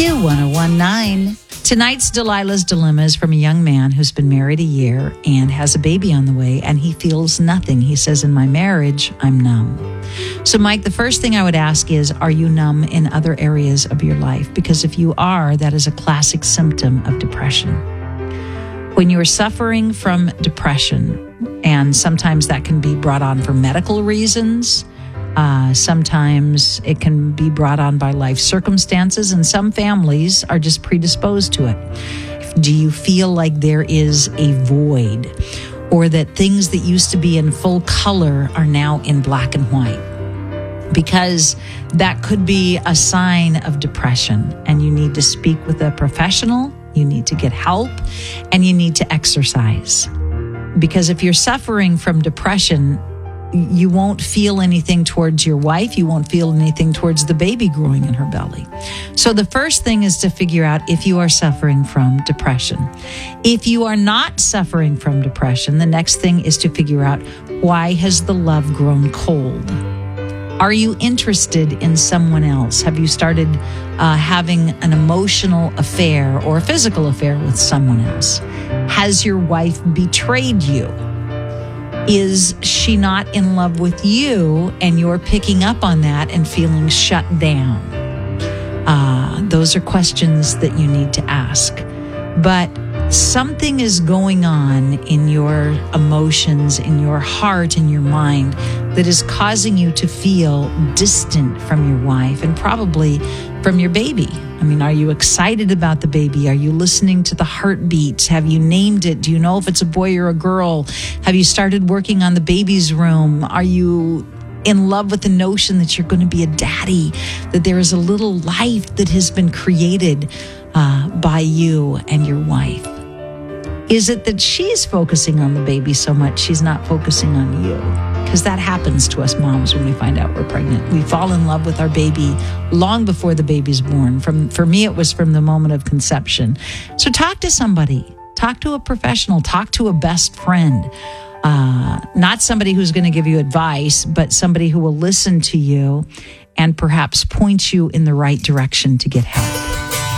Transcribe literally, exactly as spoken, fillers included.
Q one oh one point nine. Tonight's Delilah's Dilemma is from a young man who's been married a year and has a baby on the way, and he feels nothing. He says, in my marriage, I'm numb. So, Mike, the first thing I would ask is, are you numb in other areas of your life? Because if you are, that is a classic symptom of depression. When you are suffering from depression, and sometimes that can be brought on for medical reasons, Uh, sometimes it can be brought on by life circumstances, and some families are just predisposed to it. Do you feel like there is a void, or that things that used to be in full color are now in black and white? Because that could be a sign of depression, and you need to speak with a professional, you need to get help, and you need to exercise. Because if you're suffering from depression, you won't feel anything towards your wife. You won't feel anything towards the baby growing in her belly. So the first thing is to figure out if you are suffering from depression. If you are not suffering from depression, the next thing is to figure out, why has the love grown cold? Are you interested in someone else? Have you started uh, having an emotional affair or a physical affair with someone else? Has your wife betrayed you? Is she not in love with you, and you're picking up on that and feeling shut down? Uh, those are questions that you need to ask. But something is going on in your emotions, in your heart, in your mind, that is causing you to feel distant from your wife and probably from your baby. I mean, are you excited about the baby? Are you listening to the heartbeats? Have you named it? Do you know if it's a boy or a girl? Have you started working on the baby's room? Are you in love with the notion that you're going to be a daddy, that there is a little life that has been created uh, by you and your wife? Is it that she's focusing on the baby so much she's not focusing on you? Because that happens to us moms when we find out we're pregnant. We fall in love with our baby long before the baby's born. From for me, it was from the moment of conception. So talk to somebody. Talk to a professional. Talk to a best friend. Uh, not somebody who's going to give you advice, but somebody who will listen to you and perhaps point you in the right direction to get help.